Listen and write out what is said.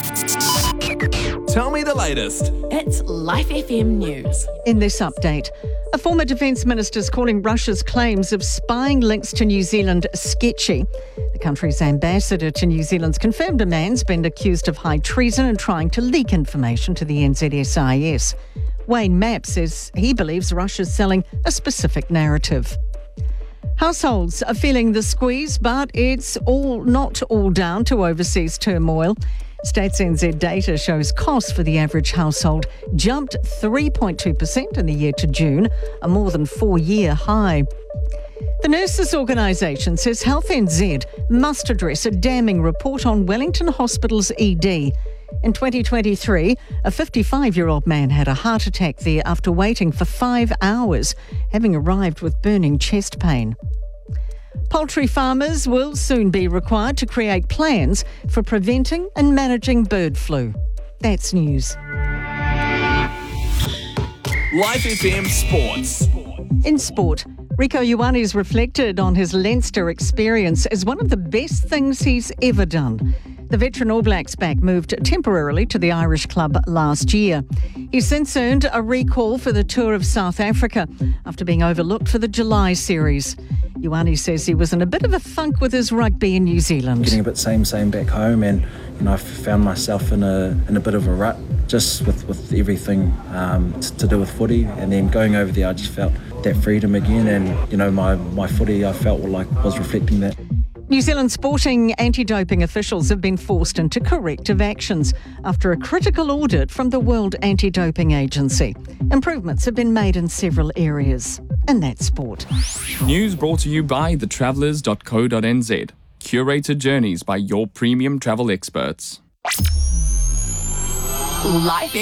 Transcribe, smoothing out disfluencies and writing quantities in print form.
Tell me the latest. It's Life FM News. In this update, a former Defence Minister is calling Russia's claims of spying links to New Zealand sketchy. The country's ambassador to New Zealand's confirmed a man's been accused of high treason and trying to leak information to the NZSIS. Wayne Mapp says he believes Russia's selling a specific narrative. Households are feeling the squeeze, but it's not all down to overseas turmoil. Stats NZ data shows costs for the average household jumped 3.2% in the year to June, a more than 4-year high. The Nurses Organisation says Health NZ must address a damning report on Wellington Hospital's ED. In 2023, a 55-year-old man had a heart attack there after waiting for 5 hours, having arrived with burning chest pain. Poultry farmers will soon be required to create plans for preventing and managing bird flu. That's news. Life FM Sports. In sport, Rieko Ioane's reflected on his Leinster experience as one of the best things he's ever done. The veteran All Blacks back moved temporarily to the Irish club last year. He's since earned a recall for the Tour of South Africa after being overlooked for the July series. Ioane says he was in a bit of a funk with his rugby in New Zealand. Getting a bit same back home, and I found myself in a bit of a rut just with everything to do with footy, and then going over there I just felt that freedom again, and my footy I felt was reflecting that. New Zealand sporting anti-doping officials have been forced into corrective actions after a critical audit from the World Anti-Doping Agency. Improvements have been made in several areas. And that's sport. News brought to you by thetravellers.co.nz. Curated journeys by your premium travel experts. Life